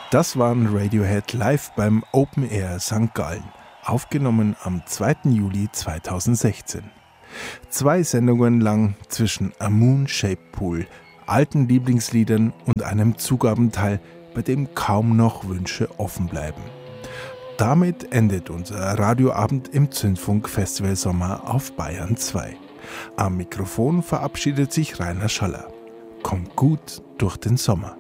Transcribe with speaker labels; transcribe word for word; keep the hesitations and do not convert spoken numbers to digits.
Speaker 1: Das waren Radiohead live beim Open Air Sankt Gallen, aufgenommen am zweiten Juli zweitausendsechzehn. Zwei Sendungen lang zwischen A Moon-Shaped Pool, alten Lieblingsliedern und einem Zugabenteil, bei dem kaum noch Wünsche offen bleiben. Damit endet unser Radioabend im Zündfunk Festival Sommer auf Bayern zwei. Am Mikrofon verabschiedet sich Rainer Schaller. Kommt gut durch den Sommer.